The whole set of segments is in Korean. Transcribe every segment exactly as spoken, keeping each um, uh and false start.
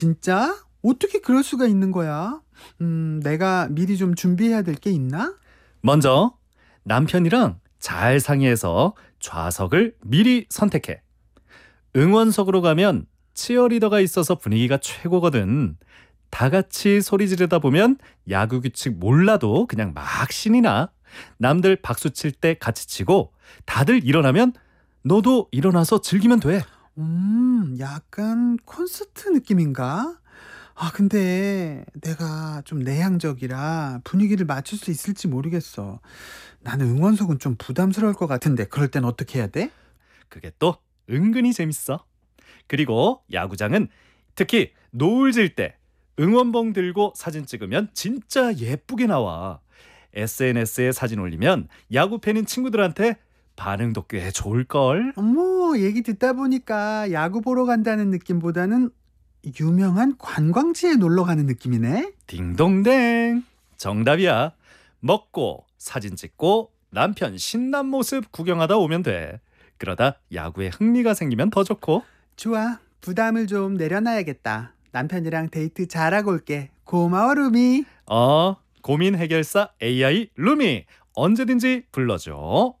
진짜? 어떻게 그럴 수가 있는 거야? 음, 내가 미리 좀 준비해야 될 게 있나? 먼저 남편이랑 잘 상의해서 좌석을 미리 선택해. 응원석으로 가면 치어리더가 있어서 분위기가 최고거든. 다 같이 소리 지르다 보면 야구 규칙 몰라도 그냥 막 신이 나. 남들 박수 칠 때 같이 치고 다들 일어나면 너도 일어나서 즐기면 돼. 음, 약간 콘서트 느낌인가? 아, 근데 내가 좀 내향적이라 분위기를 맞출 수 있을지 모르겠어. 나는 응원석은 좀 부담스러울 것 같은데, 그럴 땐 어떻게 해야 돼? 그게 또 은근히 재밌어. 그리고 야구장은 특히 노을 질 때 응원봉 들고 사진 찍으면 진짜 예쁘게 나와. 에스엔에스에 사진 올리면 야구 팬인 친구들한테 반응도 꽤 좋을걸. 어머, 얘기 듣다 보니까 야구 보러 간다는 느낌보다는 유명한 관광지에 놀러 가는 느낌이네? 딩동댕. 정답이야. 먹고 사진 찍고 남편 신난 모습 구경하다 오면 돼. 그러다 야구에 흥미가 생기면 더 좋고. 좋아. 부담을 좀 내려놔야겠다. 남편이랑 데이트 잘하고 올게. 고마워, 루미. 어, 고민 해결사 에이아이 루미. 언제든지 불러줘.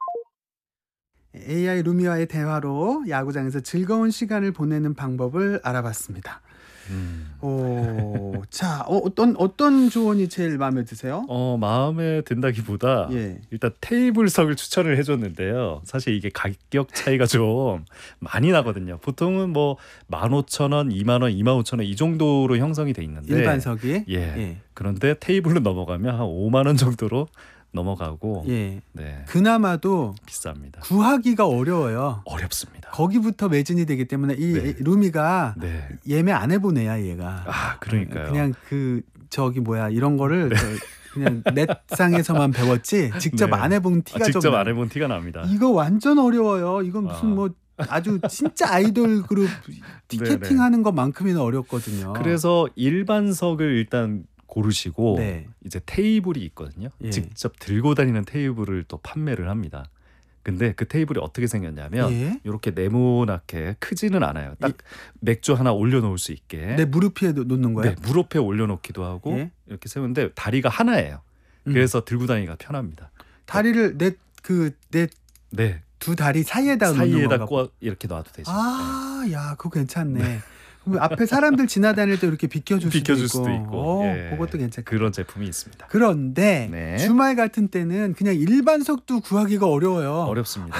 에이아이 루미와의 대화로 야구장에서 즐거운 시간을 보내는 방법을 알아봤습니다. 음. 오, 자, 어, 어떤 어떤 조언이 제일 마음에 드세요? 어, 마음에 든다기보다 예. 일단 테이블석을 추천을 해줬는데요. 사실 이게 가격 차이가 좀 많이 나거든요. 보통은 뭐 만 오천 원, 이만 원, 이만 오천 원 이 정도로 형성이 돼 있는데 일반석이? 예. 예. 그런데 테이블로 넘어가면 한 오만 원 정도로 넘어가고 예. 네, 그나마도 비쌉니다. 구하기가 어려워요. 어렵습니다. 거기부터 매진이 되기 때문에 이 네. 루미가 네. 예매 안 해본 애야, 얘가. 아, 그러니까요. 그냥 그 저기 뭐야 이런 거를 저 그냥 넷상에서만 배웠지 직접 네. 안 해본 아, 티가 좀 직접 나. 안 해본 티가 납니다. 이거 완전 어려워요. 이건 무슨 아. 뭐 아주 진짜 아이돌 그룹 티켓팅 하는 것만큼이나 어렵거든요. 그래서 일반석을 일단 고르시고 네. 이제 테이블이 있거든요. 예. 직접 들고 다니는 테이블을 또 판매를 합니다. 근데 그 테이블이 어떻게 생겼냐면 예. 이렇게 네모나게 크지는 않아요. 딱 맥주 하나 올려놓을 수 있게. 내 무릎 위에 놓- 놓는 거예요? 네, 무릎에 올려놓기도 하고 예. 이렇게 세우는데 다리가 하나예요. 음. 그래서 들고 다니기가 편합니다. 다리를 내 그 내 두 네, 다리 사이에다 놓는 사이에다 건가? 꽂 이렇게 놔도 되죠. 아, 야, 그거 괜찮네. 그럼 앞에 사람들 지나다닐 때 이렇게 비켜줄, 비켜줄 수도 수도 있고. 있고. 어, 예. 그것도 괜찮고. 그런 제품이 있습니다. 그런데 네. 주말 같은 때는 그냥 일반석도 구하기가 어려워요. 어렵습니다.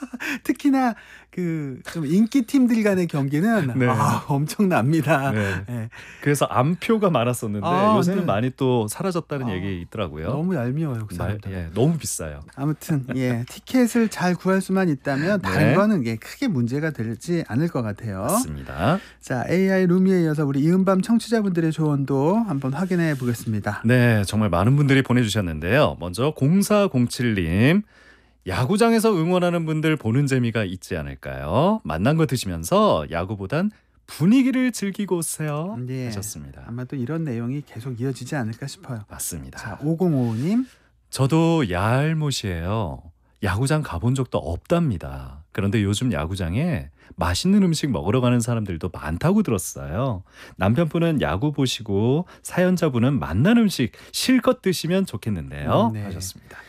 특히나 그 좀 인기 팀들 간의 경기는 네. 아, 엄청납니다. 네. 예. 그래서 암표가 많았었는데 아, 요새는 네. 많이 또 사라졌다는 아, 얘기 있더라고요. 너무 얄미워요, 그 말, 사람들. 예, 너무 비싸요. 아무튼 예, 티켓을 잘 구할 수만 있다면 다른 네. 거는 예, 크게 문제가 되지 않을 것 같아요. 맞습니다. 자, 에이아이 루미에 이어서 우리 이은밤 청취자분들의 조언도 한번 확인해 보겠습니다. 네, 정말 많은 분들이 보내주셨는데요. 먼저 공사공칠 님. 야구장에서 응원하는 분들 보는 재미가 있지 않을까요? 만난 거 드시면서 야구보단 분위기를 즐기고 오세요. 예. 하셨습니다. 아마도 이런 내용이 계속 이어지지 않을까 싶어요. 맞습니다. 자, 오공오오 님. 저도 야알못이에요. 야구장 가본 적도 없답니다. 그런데 요즘 야구장에 맛있는 음식 먹으러 가는 사람들도 많다고 들었어요. 남편분은 야구 보시고 사연자분은 맛난 음식 실컷 드시면 좋겠는데요. 음, 네. 하셨습니다.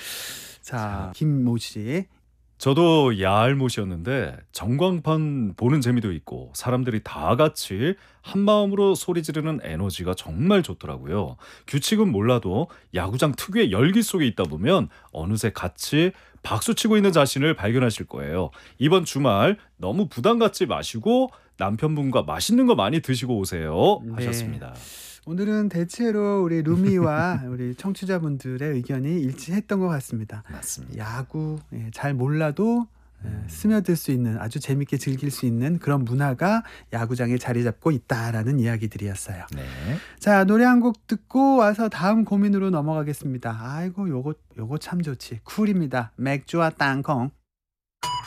자, 김모 씨. 저도 야알못이었는데 전광판 보는 재미도 있고 사람들이 다 같이 한마음으로 소리 지르는 에너지가 정말 좋더라고요. 규칙은 몰라도 야구장 특유의 열기 속에 있다 보면 어느새 같이 박수치고 있는 자신을 발견하실 거예요. 이번 주말 너무 부담 갖지 마시고 남편분과 맛있는 거 많이 드시고 오세요. 네. 하셨습니다. 오늘은 대체로 우리 루미와 우리 청취자분들의 의견이 일치했던 것 같습니다. 맞습니다. 야구 예, 잘 몰라도 예, 스며들 수 있는 아주 재밌게 즐길 수 있는 그런 문화가 야구장에 자리 잡고 있다라는 이야기들이었어요. 네. 자, 노래 한 곡 듣고 와서 다음 고민으로 넘어가겠습니다. 아이고, 요거 요거 참 좋지. 쿨입니다. 맥주와 땅콩.